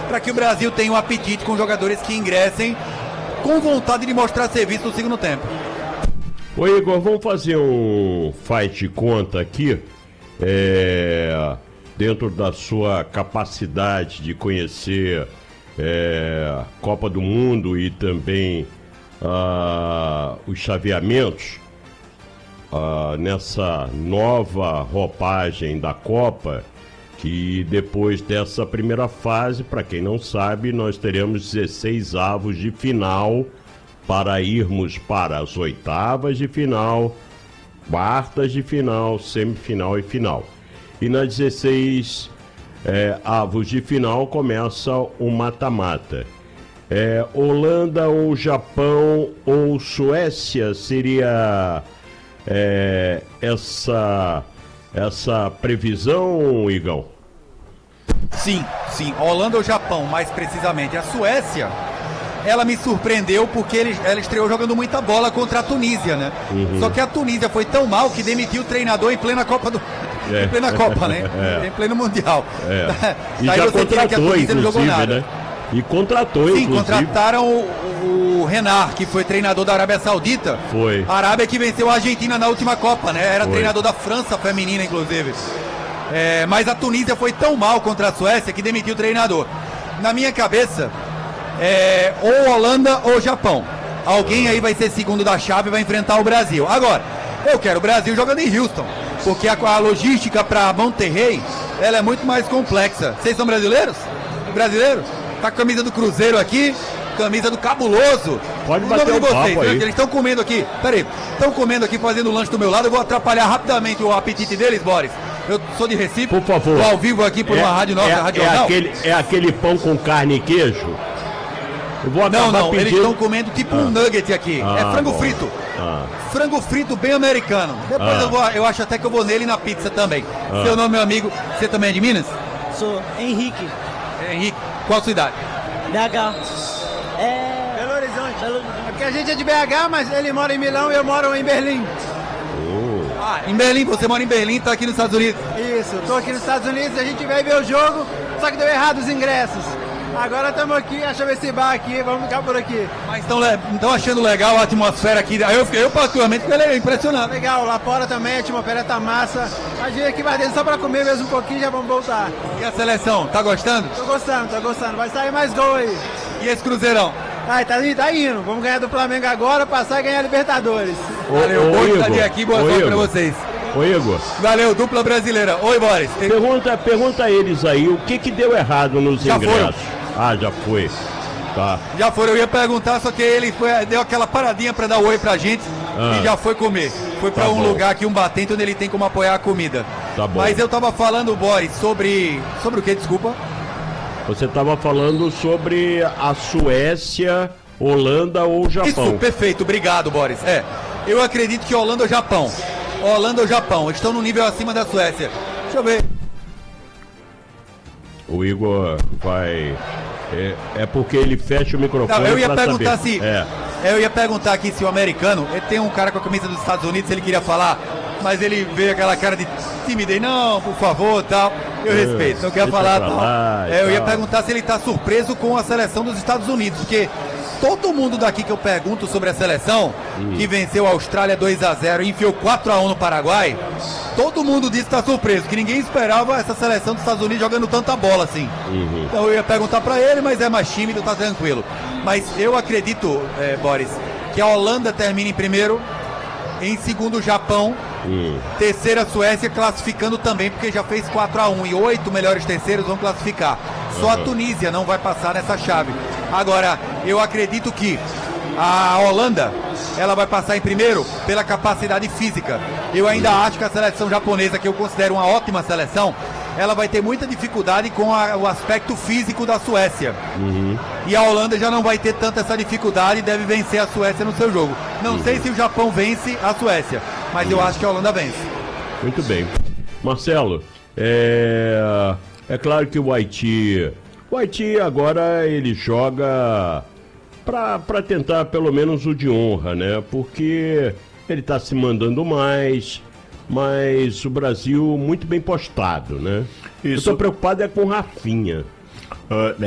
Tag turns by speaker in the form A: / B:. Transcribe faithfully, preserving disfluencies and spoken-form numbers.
A: para que o Brasil tenha um apetite com jogadores que ingressem com vontade de mostrar serviço no segundo tempo.
B: Ô Igor, vamos fazer um faz de conta aqui, é, dentro da sua capacidade de conhecer é, Copa do Mundo e também ah, os chaveamentos ah, nessa nova roupagem da Copa, que depois dessa primeira fase, para quem não sabe, nós teremos dezesseis avos de final para irmos para as oitavas de final, quartas de final, semifinal e final. E nas dezesseis é, avos de final começa o mata-mata. É, Holanda ou Japão ou Suécia seria é, essa, essa previsão, Igão?
A: Sim, sim. Holanda ou Japão, mais precisamente. A Suécia, ela me surpreendeu porque ele, ela estreou jogando muita bola contra a Tunísia, né? Uhum. Só que a Tunísia foi tão mal que demitiu o treinador em plena Copa do... É. Em plena Copa, né? É. Em pleno Mundial.
B: É. E já contratou, que a Tunísia não jogou nada. Né? E contratou,
A: Sim,
B: inclusive.
A: contrataram o, o Renard, que foi treinador da Arábia Saudita.
B: Foi.
A: A Arábia que venceu a Argentina na última Copa, né? Era
B: foi.
A: Treinador da França feminina, inclusive. É, mas a Tunísia foi tão mal contra a Suécia que demitiu o treinador. Na minha cabeça, é, ou Holanda ou Japão. Alguém aí vai ser segundo da chave e vai enfrentar o Brasil. Agora, eu quero o Brasil jogando em Houston, porque a, a logística para Monterrey, ela é muito mais complexa. Vocês são brasileiros? Brasileiro? Tá com a camisa do Cruzeiro aqui, camisa do Cabuloso.
B: Pode bater o
A: vocês,
B: papo aí.
A: Eles estão comendo aqui, peraí, estão comendo aqui, fazendo o lanche do meu lado. Eu vou atrapalhar rapidamente o apetite deles, Boris. Eu sou de Recife,
B: por favor.
A: Tô ao vivo aqui por
B: é,
A: uma rádio nossa,
B: é,
A: rádio
B: é
A: jornal.
B: aquele, é aquele pão com carne e queijo? Eu vou
A: não, não,
B: pedindo...
A: eles estão comendo tipo ah. um nugget aqui.
B: Ah,
A: é frango
B: bom.
A: frito.
B: Ah.
A: Frango frito bem americano. Depois
B: Ah.
A: eu, vou, eu acho até que eu vou nele na pizza também. Ah. Seu nome, meu amigo, você também é de Minas?
C: Sou Henrique.
A: Henrique, qual a sua idade?
C: B H.
D: É... Belo Horizonte. Belo... É porque a gente é de B H, mas ele mora em Milão e eu moro em Berlim.
B: Oh.
A: Ah, em Berlim, você mora em Berlim, tá aqui nos Estados Unidos.
D: Isso, tô aqui nos Estados Unidos, a gente veio ver o jogo, só que deu errado os ingressos. Agora estamos aqui, achamos esse bar aqui, vamos ficar por aqui.
A: Mas estão achando legal a atmosfera aqui? Eu, eu particularmente, fiquei impressionado.
D: Legal, lá fora também a atmosfera tá massa. A gente aqui vai dentro só pra comer mesmo um pouquinho, já vamos voltar.
A: E a seleção, tá gostando?
D: Tô gostando, tô gostando, vai sair mais gol aí.
A: E esse Cruzeirão?
D: Ai, tá, tá indo, vamos ganhar do Flamengo agora, passar e ganhar a Libertadores.
A: Ô, Valeu, bom estar aqui, boa sorte pra vocês.
B: Ô Igor.
A: Valeu, dupla brasileira. Oi, Boris.
B: Pergunta, pergunta a eles aí, o que que deu errado nos
A: já
B: ingressos?
A: Foram.
B: Ah, já foi. Tá.
A: Já foram, eu ia perguntar, só que ele foi, deu aquela paradinha pra dar oi pra gente ah. e já foi comer. Foi pra tá um bom. lugar aqui, um batente, onde ele tem como apoiar a comida.
B: Tá bom.
A: Mas eu tava falando, Boris, sobre... Sobre o que, desculpa?
B: Você tava falando sobre a Suécia, Holanda ou Japão.
A: Isso, perfeito, obrigado, Boris. É, eu acredito que Holanda ou Japão. Holanda ou Japão, estão no nível acima da Suécia. Deixa eu ver.
B: O Igor vai... É, é porque ele fecha o microfone.
A: Não, eu ia perguntar
B: saber.
A: se...
B: É.
A: Eu ia perguntar aqui se o americano... Tem um cara com a camisa dos Estados Unidos, ele queria falar, mas ele veio aquela cara de timidez. Não, por favor, tal. Eu é, respeito, não quer falar, tal. Lá, é, eu ia perguntar se ele tá surpreso com a seleção dos Estados Unidos, porque... Todo mundo daqui que eu pergunto sobre a seleção, hum. que venceu a Austrália dois a zero e enfiou quatro a um no Paraguai, todo mundo disse que tá surpreso, que ninguém esperava essa seleção dos Estados Unidos jogando tanta bola assim. Uhum. Então eu ia perguntar pra ele, mas é mais tímido, tá tranquilo. Mas eu acredito, é, Boris, que a Holanda termina em primeiro, em segundo o Japão, uhum. terceira a Suécia classificando também, porque já fez quatro a um e oito melhores terceiros vão classificar. Só uhum. a Tunísia não vai passar nessa chave. Agora, eu acredito que a Holanda, ela vai passar em primeiro pela capacidade física. Eu ainda acho que a seleção japonesa, que eu considero uma ótima seleção, ela vai ter muita dificuldade com a, o aspecto físico da Suécia. Uhum. E a Holanda já não vai ter tanta essa dificuldade e deve vencer a Suécia no seu jogo. Não uhum. sei se o Japão vence a Suécia, mas uhum. eu acho que a Holanda vence.
B: Muito bem. Marcelo, é, é claro que o Haiti... O Haiti agora ele joga para tentar pelo menos o de honra, né? Porque ele está se mandando mais, mas o Brasil muito bem postado, né? Isso. Eu tô preocupado é com o Rafinha.
E: Uh,